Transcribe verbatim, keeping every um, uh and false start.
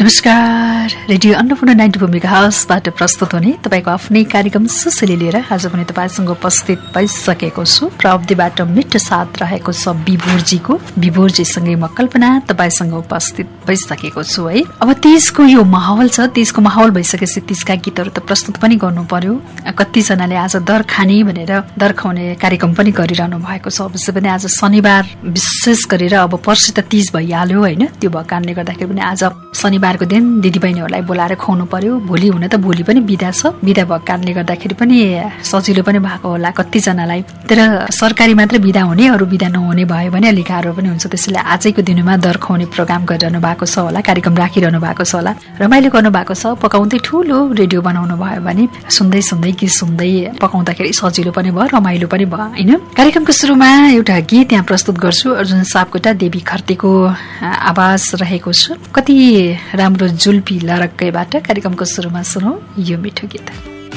नमस्कार, radio Annapurna ninety four मेगाहर्जबाट प्रस्तुत हुने तपाईँको आफ्नै कार्यक्रम सुसेली लिएर आज पनि तपाईँसँग उपस्थित भइसकेको छु। प्रविधिबाट मिठो साथ रहेको छ विभोरजीको। विभोरजीसँगै म कल्पना तपाईँसँग उपस्थित भइसकेको छु है। अब तीजको यो माहौल छ, तीजको माहौल भइसकेपछि तीजका गीतहरू त प्रस्तुत पनि गर्नु पर्यो। कतिजनाले आज दर खाने भनेर दर खुवाउने कार्यक्रम पनि गरिरहनु भएको छ। अवश्य पनि आज शनिबार विशेष गरेर अब पर्सि त तीज भइहाल्यो होइन। त्यो भएको कारणले गर्दाखेरि पनि आज शनिबारको दिन दिदीबहिनीहरूलाई बोलाएर खुवाउनु पर्यो। भोलि हुन त भोलि पनि बिदा छ। बिदा भएको कारणले गर्दाखेरि पनि सजिलो पनि भएको होला कतिजनालाई। तर सरकारी मात्र बिदा हुने, अरू बिदा नहुने भयो भने अलिक गाह्रो पनि हुन्छ। त्यसैले आजैको दिनमा दर खुवाउने प्रोग्राम गरिरहनु भएको छ होला, कार्यक्रम राखिरहनु भएको छ होला, रमाइलो गर्नु भएको छ। पकाउँदै ठुलो रेडियो बनाउनु भयो भने सुन्दै सुन्दै गीत सुन्दै पकाउँदाखेरि सजिलो पनि भयो, रमाइलो पनि भयो होइन। कार्यक्रमको सुरुमा एउटा गीत यहाँ प्रस्तुत गर्छु। अर्जुन सापकोटा, देवी खर्तीको आवाज रहेको छ। कति राम्रो जुल्पी लरक्कैबाट कार्यक्रमको सुरुमा सुनौ यो मिठो गीत।